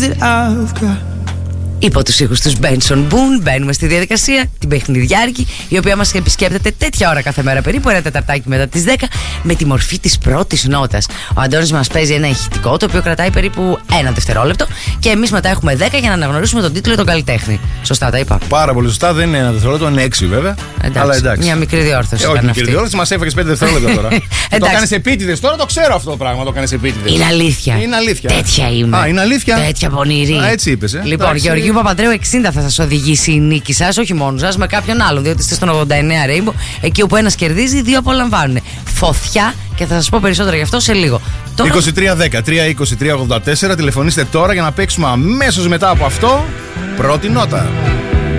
that I've got. Υπό τους ήχους τους Benson Boone μπαίνουμε στη διαδικασία, την παιχνιδιάρικη, η οποία μας επισκέπτεται τέτοια ώρα κάθε μέρα, περίπου ένα τεταρτάκι μετά τις 10, με τη μορφή της πρώτης νότας. Ο Αντώνης μας παίζει ένα ηχητικό, το οποίο κρατάει περίπου ένα δευτερόλεπτο, και εμείς μετά έχουμε 10 για να αναγνωρίσουμε τον τίτλο ή τον καλλιτέχνη. Σωστά τα είπα? Πάρα πολύ σωστά, δεν είναι ένα δευτερόλεπτο, είναι 6 βέβαια. Αλλά εντάξει. Μια μικρή διόρθωση. Όχι, μικρή διόρθωση, μας έφεγες 5 δευτερόλεπτα τώρα. Το κάνεις επίτηδες τώρα, το ξέρω αυτό το πράγμα, το κάνεις επίτηδες. Είναι αλήθεια. Είναι αλήθεια. Τέτοια είμαι. Α, είναι αλήθεια. Τέτοια πονηρή. Α, έτσι είπες. Λοιπόν, Γεωργίου Παπανδρέου 60 θα σας οδηγήσει η νίκη σας, όχι μόνο σας, με κάποιον άλλον, διότι είστε στον 89 Rainbow, εκεί όπου ένας κερδίζει, δύο απολαμβάνουν. Φωτιά, και θα σας πω περισσότερα γι' αυτό σε λίγο. 2310-320-384, τηλεφωνήστε τώρα για να παίξουμε αμέσως μετά από αυτό πρώτη νότα.